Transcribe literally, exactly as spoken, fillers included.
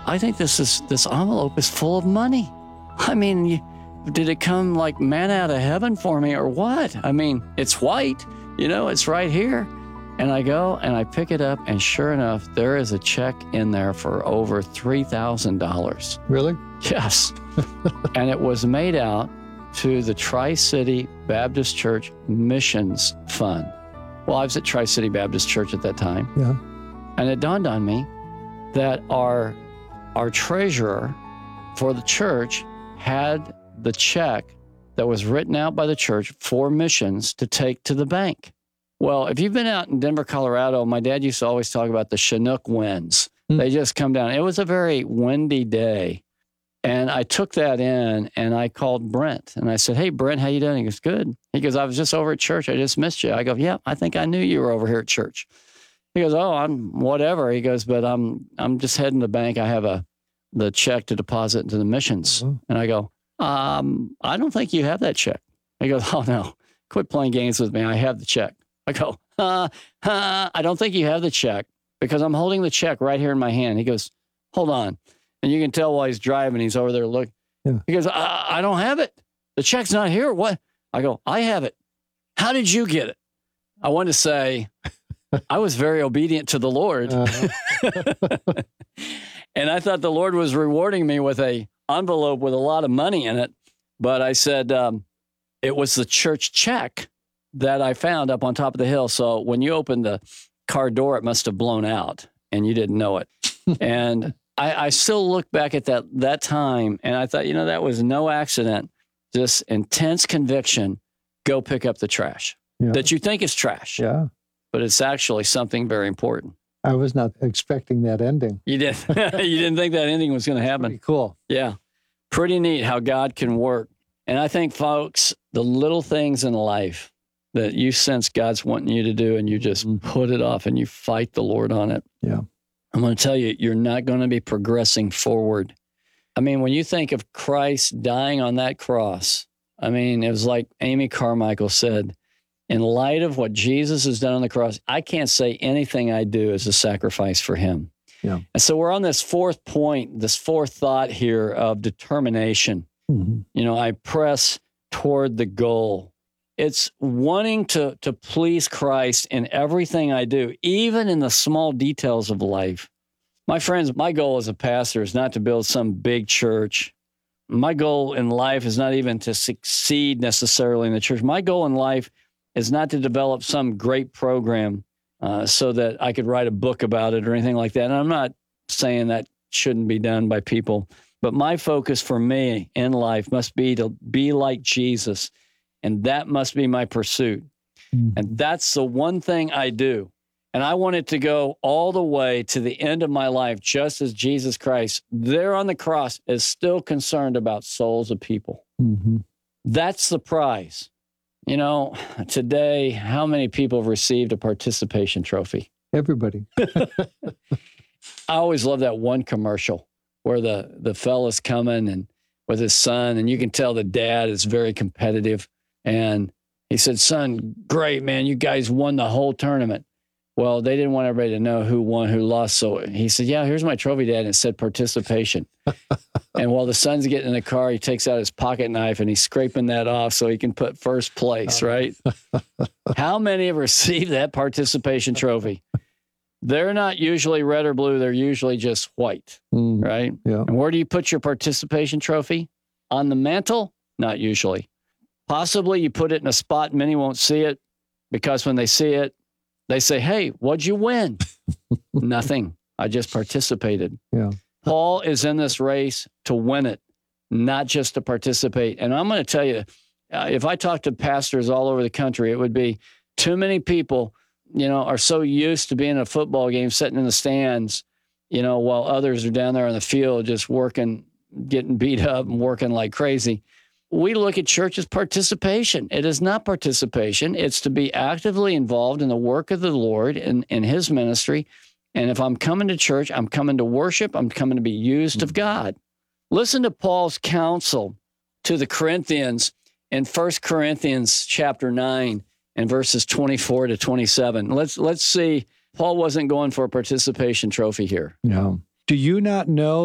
I think this is this envelope is full of money. I mean, you, did it come like manna out of heaven for me or what? I mean, it's white, you know, it's right here. And I go and I pick it up, and sure enough, there is a check in there for over three thousand dollars. Really? Yes. And it was made out to the Tri-City Baptist Church Missions Fund. Well, I was at Tri-City Baptist Church at that time. Yeah. And it dawned on me that our, our treasurer for the church had the check that was written out by the church for missions to take to the bank. Well, if you've been out in Denver, Colorado, my dad used to always talk about the Chinook winds. Mm. They just come down. It was a very windy day. And I took that in and I called Brent and I said, "Hey, Brent, how you doing?" He goes, "Good." He goes, "I was just over at church. I just missed you." I go, "Yeah, I think I knew you were over here at church." He goes, "Oh, I'm whatever." He goes, "But I'm, I'm just heading to the bank. I have a, the check to deposit into the missions." Mm-hmm. And I go, um, "I don't think you have that check." He goes, "Oh no, quit playing games with me. I have the check." I go, uh, uh, "I don't think you have the check because I'm holding the check right here in my hand." He goes, "Hold on." And you can tell while he's driving, he's over there looking. Yeah. He goes, I, I don't have it. The check's not here. What? I go, "I have it." "How did you get it?" I wanted to say, I was very obedient to the Lord. Uh-huh. And I thought the Lord was rewarding me with a envelope with a lot of money in it. But I said, um, it was the church check that I found up on top of the hill. So when you opened the car door, it must have blown out and you didn't know it. And I, I still look back at that that time, and I thought, you know, that was no accident. Just intense conviction. Go pick up the trash yeah. that you think is trash. Yeah, but it's actually something very important. I was not expecting that ending. You didn't. You didn't think that ending was going to happen. Pretty cool. Yeah, pretty neat how God can work. And I think, folks, the little things in life that you sense God's wanting you to do, and you just mm-hmm. put it off and you fight the Lord on it. Yeah. I'm going to tell you, you're not going to be progressing forward. I mean, when you think of Christ dying on that cross, I mean, it was like Amy Carmichael said, in light of what Jesus has done on the cross, I can't say anything I do is a sacrifice for him. Yeah. And so we're on this fourth point, this fourth thought here of determination. Mm-hmm. You know, I press toward the goal. It's wanting to, to please Christ in everything I do, even in the small details of life. My friends, my goal as a pastor is not to build some big church. My goal in life is not even to succeed necessarily in the church. My goal in life is not to develop some great program uh, so that I could write a book about it or anything like that. And I'm not saying that shouldn't be done by people, but my focus for me in life must be to be like Jesus. And that must be my pursuit. Mm-hmm. And that's the one thing I do. And I want it to go all the way to the end of my life, just as Jesus Christ, there on the cross, is still concerned about souls of people. Mm-hmm. That's the prize. You know, today, how many people have received a participation trophy? Everybody. I always love that one commercial where the, the fella's coming and with his son, and you can tell the dad is very competitive. And he said, "Son, great, man. You guys won the whole tournament." Well, they didn't want everybody to know who won, who lost. So he said, "Yeah, here's my trophy, Dad." And it said participation. And while the son's getting in the car, he takes out his pocket knife and he's scraping that off so he can put first place, right? How many have received that participation trophy? They're not usually red or blue. They're usually just white, mm, right? Yeah. And where do you put your participation trophy? On the mantle? Not usually. Possibly you put it in a spot many won't see it, because when they see it, they say, "Hey, what'd you win?" "Nothing. I just participated." Yeah. Paul is in this race to win it, not just to participate. And I'm going to tell you, uh, if I talk to pastors all over the country, it would be too many people, you know, are so used to being in a football game, sitting in the stands, you know, while others are down there on the field just working, getting beat up and working like crazy. We look at church as participation. It is not participation. It's to be actively involved in the work of the Lord and in his ministry. And if I'm coming to church, I'm coming to worship. I'm coming to be used of God. Listen to Paul's counsel to the Corinthians in First Corinthians chapter nine and verses twenty-four to twenty-seven. Let's, let's see. Paul wasn't going for a participation trophy here. No. Do you not know